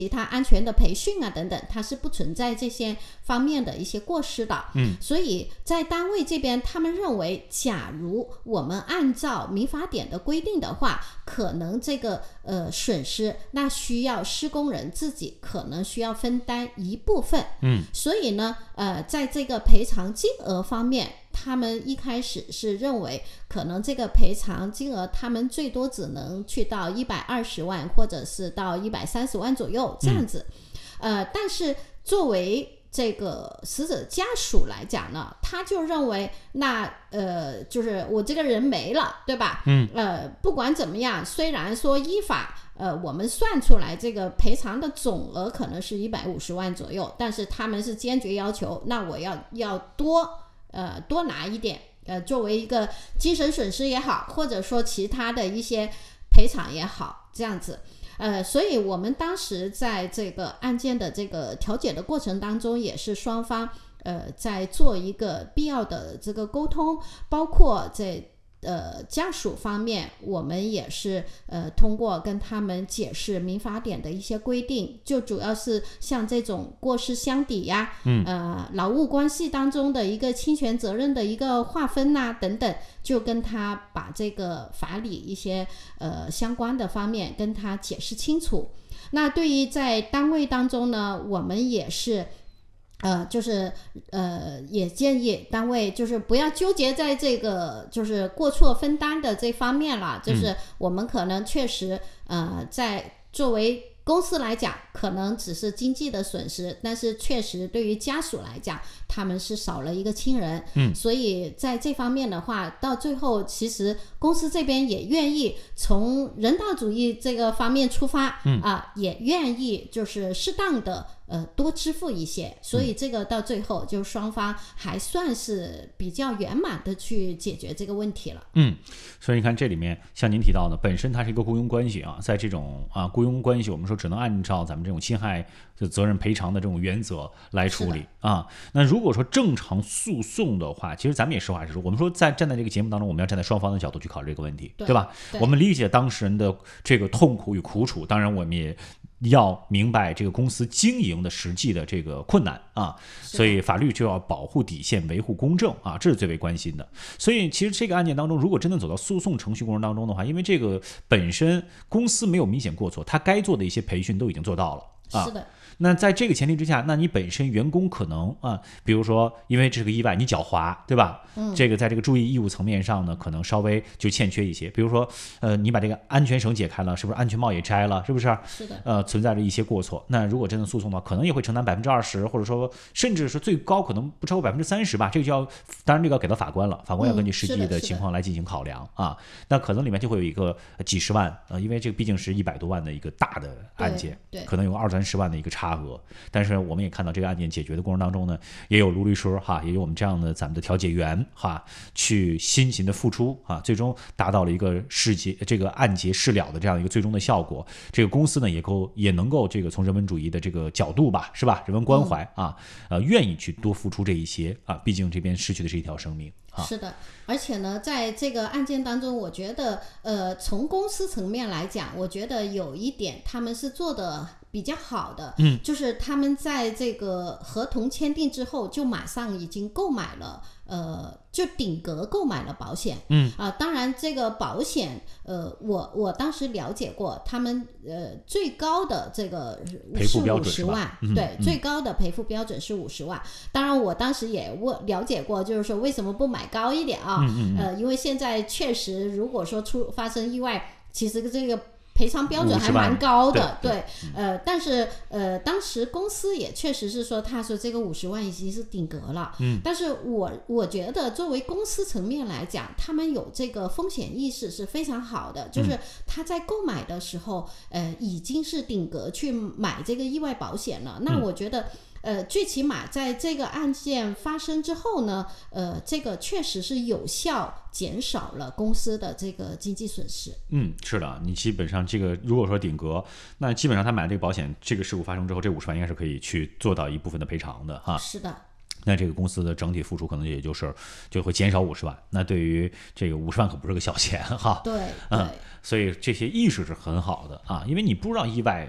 其他安全的培训啊等等，它是不存在这些方面的一些过失的。所以在单位这边，他们认为，假如我们按照民法典的规定的话，可能这个损失，那需要施工人自己可能需要分担一部分。所以呢，在这个赔偿金额方面，他们一开始是认为可能这个赔偿金额他们最多只能去到120万或者是到130万左右这样子。但是作为这个死者家属来讲呢，他就认为那就是我这个人没了，对吧？不管怎么样，虽然说依法我们算出来这个赔偿的总额可能是150万左右，但是他们是坚决要求，那我要多拿一点，作为一个精神损失也好，或者说其他的一些赔偿也好，这样子。所以我们当时在这个案件的这个调解的过程当中，也是双方在做一个必要的这个沟通，包括在家属方面，我们也是通过跟他们解释民法典的一些规定，就主要是像这种过失相抵呀，劳务关系当中的一个侵权责任的一个划分呐等等，就跟他把这个法理一些相关的方面跟他解释清楚。那对于在单位当中呢，我们也是就是也建议单位就是不要纠结在这个就是过错分担的这方面了，就是我们可能确实在作为公司来讲可能只是经济的损失，但是确实对于家属来讲他们是少了一个亲人。所以在这方面的话，到最后其实公司这边也愿意从人道主义这个方面出发，也愿意就是适当的多支付一些，所以这个到最后就双方还算是比较圆满的去解决这个问题了。 所以你看这里面像您提到的，本身它是一个雇佣关系啊，在这种雇佣关系，我们说只能按照咱们这种侵害的责任赔偿的这种原则来处理啊。那如果说正常诉讼的话，其实咱们也实话实说，我们说站在这个节目当中，我们要站在双方的角度去考虑这个问题，对吧？我们理解当事人的这个痛苦与苦楚，当然我们也要明白这个公司经营的实际的这个困难啊，所以法律就要保护底线，维护公正啊，这是最为关心的。所以其实这个案件当中，如果真的走到诉讼程序过程当中的话，因为这个本身公司没有明显过错，他该做的一些培训都已经做到了啊。 是的。 那在这个前提之下，那你本身员工可能比如说因为这个意外你狡猾，对吧？这个在这个注意义务层面上呢，可能稍微就欠缺一些。比如说你把这个安全绳解开了，是不是安全帽也摘了，是不是？ 是的。 存在着一些过错。那如果真的诉讼的话，可能也会承担20%，或者说甚至是最高可能不超过30%吧。这个就要，当然这个要给到法官了，法官要根据实际的情况来进行考量啊。那可能里面就会有一个几十万因为这个毕竟是100多万的一个大的案件，可能有20-30万的一个差额。但是我们也看到这个案件解决的过程当中呢，也有卢律师也有我们这样的咱们的调解员去辛勤的付出最终达到了一个这个案结事了的这样一个最终的效果。这个公司呢也能够这个从人文主义的这个角度吧，是吧？人文关怀愿意去多付出这一些毕竟这边失去的是一条生命。 是的，而且呢，在这个案件当中，我觉得从公司层面来讲，我觉得有一点他们是做的比较好的，就是他们在这个合同签订之后，就马上已经购买了就顶格购买了保险。当然这个保险我当时了解过，他们最高的这个是50万，对，最高的赔付标准是50万。当然我当时也了解过，就是说为什么不买高一点因为现在确实如果说发生意外，其实这个赔偿标准还蛮高的，对，但是当时公司也确实是说，他说这个50万已经是顶格了，但是我觉得作为公司层面来讲，他们有这个风险意识是非常好的，就是他在购买的时候，已经是顶格去买这个意外保险了，那我觉得。最起码在这个案件发生之后呢，这个确实是有效减少了公司的这个经济损失。 是的，你基本上这个如果说顶格，那基本上他买这个保险，这个事故发生之后，这50万应该是可以去做到一部分的赔偿的是的。 那这个公司的整体付出可能也就会减少50万，那对于这个50万可不是个小钱对， 所以这些意识是很好的因为你不知道意外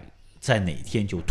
在哪天就